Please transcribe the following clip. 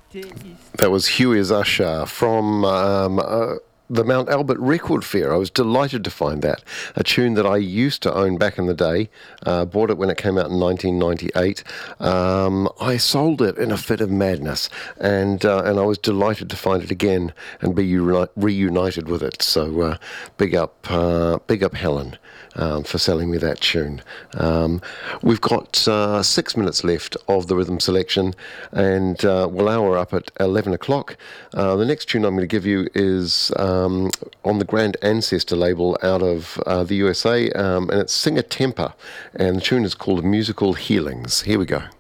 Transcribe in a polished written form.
That was Huey Usher from the Mount Albert Record Fair. I was delighted to find that. A tune that I used to own back in the day. Bought it when it came out in 1998. I sold it in a fit of madness, and I was delighted to find it again and be reunited with it. So big up Helen. For selling me that tune. We've got 6 minutes left of the rhythm selection, and we'll hour up at 11 o'clock. The next tune I'm going to give you is on the Grand Ancestor label out of the USA, and it's Singer Temper, and the tune is called Musical Healings. Here we go.